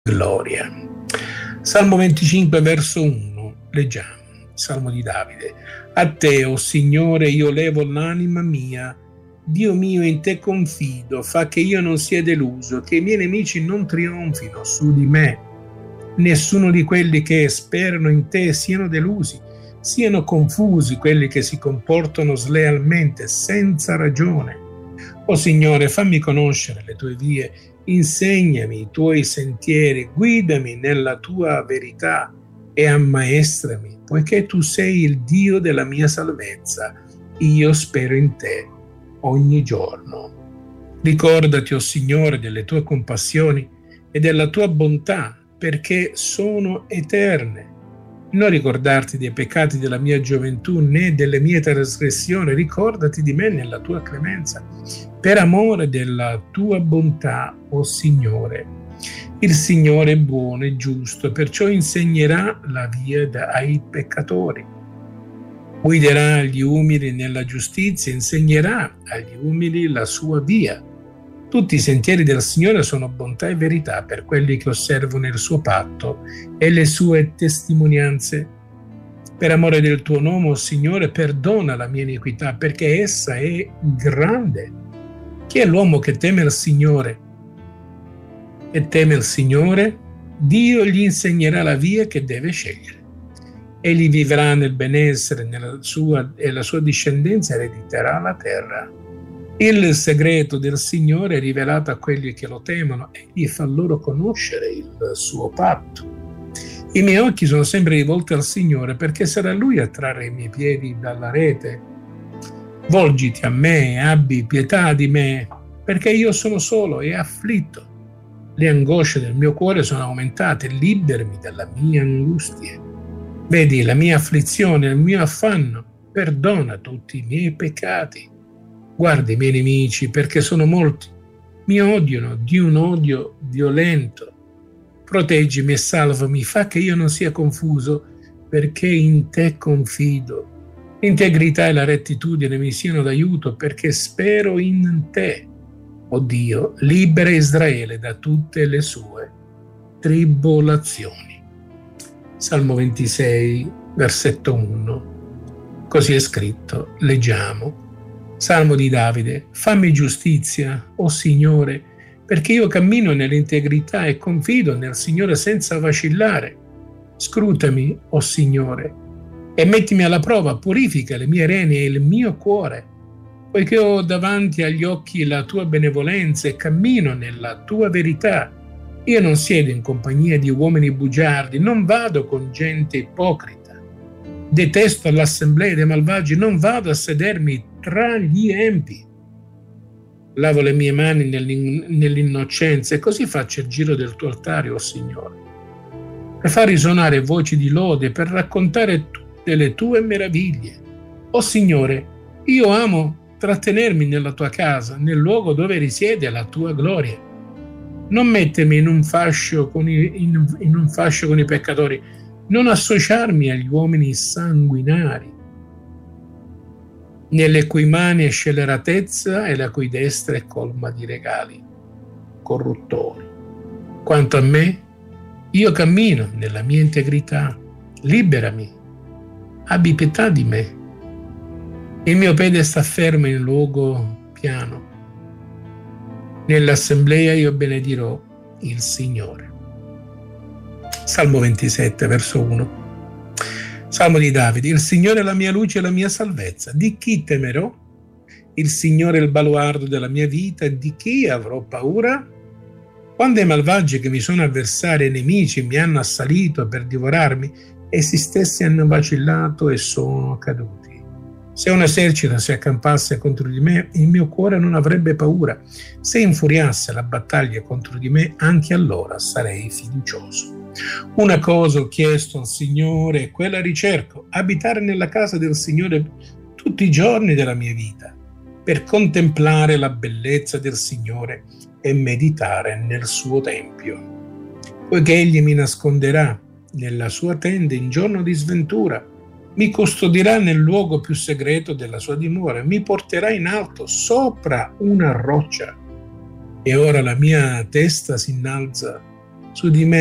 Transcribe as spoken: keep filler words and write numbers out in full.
gloria. Salmo venticinque, verso uno, leggiamo. Salmo di Davide. A te, o Signore, io levo l'anima mia. Dio mio, in te confido, fa che io non sia deluso, che i miei nemici non trionfino su di me. Nessuno di quelli che sperano in te siano delusi, siano confusi quelli che si comportano slealmente, senza ragione. O Signore, fammi conoscere le tue vie, insegnami i tuoi sentieri, guidami nella tua verità e ammaestrami, poiché tu sei il Dio della mia salvezza. Io spero in te ogni giorno. Ricordati, o Signore, delle tue compassioni e della tua bontà, perché sono eterne. Non ricordarti dei peccati della mia gioventù né delle mie trasgressioni, ricordati di me nella tua clemenza, per amore della tua bontà, o Signore. Il Signore è buono e giusto, perciò insegnerà la via ai peccatori. Guiderà gli umili nella giustizia, insegnerà agli umili la sua via. Tutti i sentieri del Signore sono bontà e verità per quelli che osservano il suo patto e le sue testimonianze. Per amore del tuo nome, o Signore, perdona la mia iniquità, perché essa è grande. Chi è l'uomo che teme il Signore? E teme il Signore? Dio gli insegnerà la via che deve scegliere. Egli vivrà nel benessere nella sua, e la sua discendenza erediterà la terra. Il segreto del Signore è rivelato a quelli che lo temono, egli fa loro conoscere il suo patto. I miei occhi sono sempre rivolti al Signore, perché sarà Lui a trarre i miei piedi dalla rete. Volgiti a me e abbi pietà di me, perché io sono solo e afflitto. Le angosce del mio cuore sono aumentate, liberami dalla mia angustia. Vedi la mia afflizione, il mio affanno, perdona tutti i miei peccati. Guarda i miei nemici, perché sono molti. Mi odiano di un odio violento. Proteggimi e salvami, fa che io non sia confuso, perché in te confido. L'integrità e la rettitudine mi siano d'aiuto, perché spero in te. O Dio, libera Israele da tutte le sue tribolazioni. Salmo ventisei, versetto uno. Così è scritto, leggiamo. Salmo di Davide. Fammi giustizia, o Signore, perché io cammino nell'integrità e confido nel Signore senza vacillare. Scrutami, o Signore, e mettimi alla prova, purifica le mie reni e il mio cuore, poiché ho davanti agli occhi la tua benevolenza e cammino nella tua verità. Io non siedo in compagnia di uomini bugiardi, non vado con gente ipocrita. Detesto l'assemblea dei malvagi, non vado a sedermi tra gli empi. Lavo le mie mani nell'innocenza e così faccio il giro del tuo altare, o Signore, per far risuonare voci di lode, per raccontare tutte le tue meraviglie. O Signore, io amo trattenermi nella tua casa, nel luogo dove risiede la tua gloria. Non mettermi in un fascio con i, in, in un fascio con i peccatori, non associarmi agli uomini sanguinari, nelle cui mani è scelleratezza e la cui destra è colma di regali corruttori. Quanto a me, io cammino nella mia integrità, liberami, abbi pietà di me. Il mio piede sta fermo in luogo piano. Nell'assemblea io benedirò il Signore. Salmo ventisette, verso uno. Salmo di Davide. Il Signore è la mia luce e la mia salvezza. Di chi temerò? Il Signore è il baluardo della mia vita. Di chi avrò paura? Quando i malvagi che mi sono avversari e nemici mi hanno assalito per divorarmi, essi stessi hanno vacillato e sono caduti. Se un esercito si accampasse contro di me, il mio cuore non avrebbe paura. Se infuriasse la battaglia contro di me, anche allora sarei fiducioso. Una cosa ho chiesto al Signore e quella ricerco: abitare nella casa del Signore tutti i giorni della mia vita, per contemplare la bellezza del Signore e meditare nel suo tempio. Poiché Egli mi nasconderà nella sua tenda in giorno di sventura, mi custodirà nel luogo più segreto della sua dimora, mi porterà in alto sopra una roccia. E ora la mia testa si innalza su di me